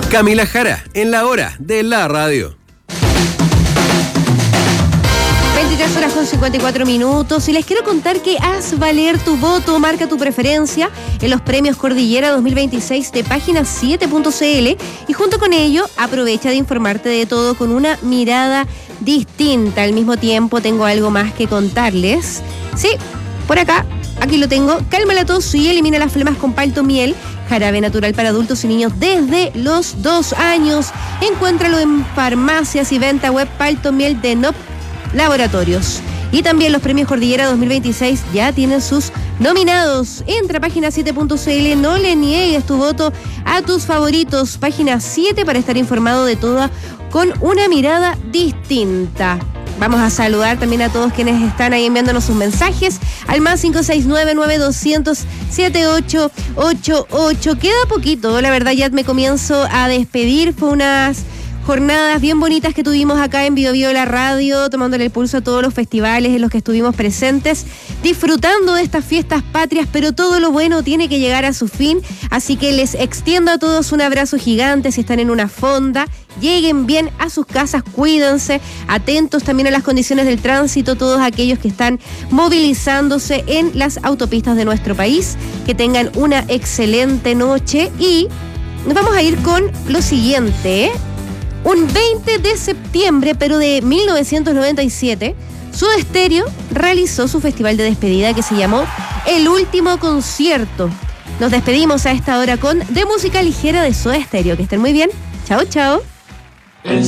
Camila Jara, en la hora de la radio. 23 horas con 54 minutos y les quiero contar que haz valer tu voto, marca tu preferencia en los premios Cordillera 2026 de página 7.cl y junto con ello aprovecha de informarte de todo con una mirada distinta. Al mismo tiempo tengo algo más que contarles. Sí, por acá, aquí lo tengo. Calma la tos y elimina las flemas con palto miel. Jarabe natural para adultos y niños desde los 2 años. Encuéntralo en farmacias y venta web Palto Miel de NOP Laboratorios. Y también los premios Cordillera 2026 ya tienen sus nominados. Entra a página 7.cl, no le niegues tu voto a tus favoritos. Página 7 para estar informado de todo con una mirada distinta. Vamos a saludar también a todos quienes están ahí enviándonos sus mensajes al más 569-9200-7888. Queda poquito, la verdad ya me comienzo a despedir. Fue unas jornadas bien bonitas que tuvimos acá en Bio Bio La Radio, tomándole el pulso a todos los festivales en los que estuvimos presentes, disfrutando de estas fiestas patrias, pero todo lo bueno tiene que llegar a su fin, así que les extiendo a todos un abrazo gigante. Si están en una fonda, lleguen bien a sus casas, cuídense, atentos también a las condiciones del tránsito, todos aquellos que están movilizándose en las autopistas de nuestro país, que tengan una excelente noche y nos vamos a ir con lo siguiente, Un 20 de septiembre, pero de 1997, Soda Stereo realizó su festival de despedida que se llamó El Último Concierto. Nos despedimos a esta hora con De Música Ligera de Soda Stereo. Que estén muy bien. Chao, chao.